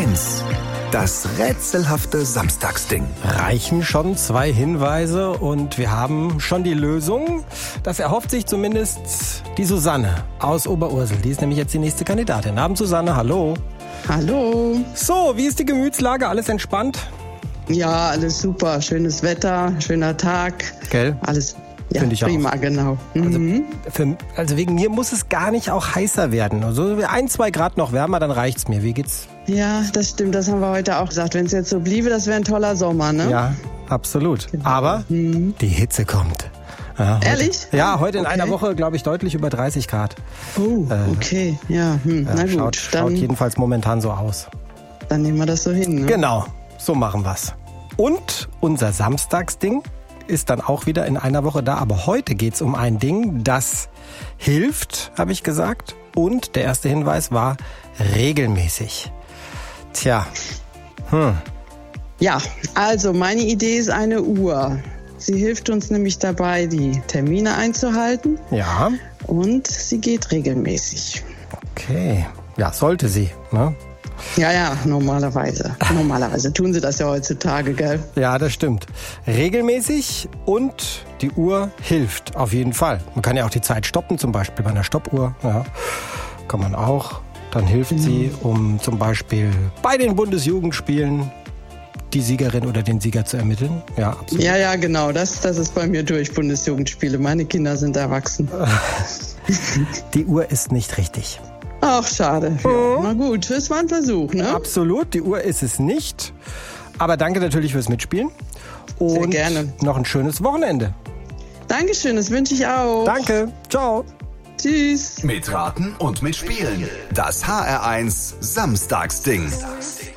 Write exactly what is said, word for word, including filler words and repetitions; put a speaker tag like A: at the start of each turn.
A: eins. Das rätselhafte Samstagsding.
B: Reichen schon zwei Hinweise und wir haben schon die Lösung. Das erhofft sich zumindest die Susanne aus Oberursel. Die ist nämlich jetzt die nächste Kandidatin. Abend, Susanne, hallo.
C: Hallo.
B: So, wie ist die Gemütslage? Alles entspannt?
C: Ja, alles super. Schönes Wetter, schöner Tag.
B: Gell?
C: Alles ja,
B: Finde ich
C: prima,
B: auch.
C: Genau.
B: Also,
C: Mhm.
B: für, also wegen mir muss es gar nicht auch heißer werden. Also ein, zwei Grad noch wärmer, dann reicht's mir. Wie geht's?
C: Ja, das stimmt. Das haben wir heute auch gesagt. Wenn es jetzt so bliebe, das wäre ein toller Sommer, ne?
B: Ja, absolut. Aber
C: Mhm.
B: die Hitze kommt. Ja, heute,
C: Ehrlich?
B: Ja, heute in
C: Okay.
B: einer Woche, glaube ich, deutlich über dreißig Grad.
C: Oh,
B: Äh,
C: okay. Ja, hm.
B: Ja,
C: na gut.
B: schaut, schaut
C: dann,
B: jedenfalls momentan so aus.
C: dann nehmen wir das so hin, ne?
B: Genau, so machen wir's. Und unser Samstagsding ist dann auch wieder in einer Woche da. Aber heute geht's um ein Ding, das hilft, habe ich gesagt. Und der erste Hinweis war regelmäßig. Tja, hm.
C: Ja, also meine Idee ist eine Uhr. Sie hilft uns nämlich dabei, die Termine einzuhalten.
B: Ja,
C: Und sie geht regelmäßig.
B: okay. Ja, sollte sie, ne?
C: Ja, ja, normalerweise. Normalerweise tun sie das ja heutzutage, gell?
B: Ja, das stimmt. Regelmäßig und die Uhr hilft auf jeden Fall. Man kann ja auch die Zeit stoppen, zum Beispiel bei einer Stoppuhr. Ja, kann man auch. Dann hilft sie, um zum Beispiel bei den Bundesjugendspielen die Siegerin oder den Sieger zu ermitteln. Ja, absolut.
C: Ja, ja, genau. Das, das ist bei mir durch, Bundesjugendspiele. Meine Kinder sind erwachsen.
B: Die Uhr ist nicht richtig.
C: Ach, schade. Ja, na gut, es war ein Versuch, ne?
B: Absolut, die Uhr ist es nicht. Aber danke natürlich fürs Mitspielen. Und
C: Sehr gerne.
B: noch ein schönes Wochenende.
C: Dankeschön, das wünsche ich auch.
B: Danke, ciao.
C: Tschüss.
A: Mit Raten und mit Spielen. Das H R eins Samstagsding.